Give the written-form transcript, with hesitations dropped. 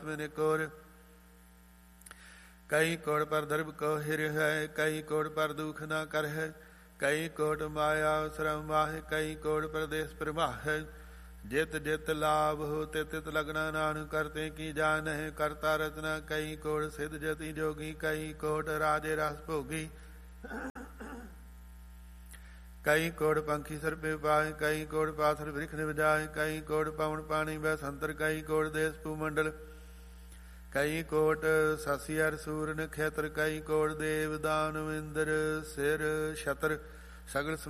में निकोर। कई कोट पर दर्भ को हिर है, कई कोट पर दुख न कर है, कई कोट माया श्रम माह, कई कोट प्रदेश प्रवाह है। जित जित लाभ हो तित तित लगना, नानक करते की जान है करता रचना। कई कोट सिद्ध जति जोगी, कई कोट राजे रस भोगी। कई कोट पंखी सर पे पाए, कई कोट पाथर वृक्ष निभ जाए, कई कोट पवन पानी व संतर, कई कोट देश भूमंडल, कई कोट शशि अर सूर नक्षत्र, कई कोट देव दानव इंद्र सिर छत्र। सगल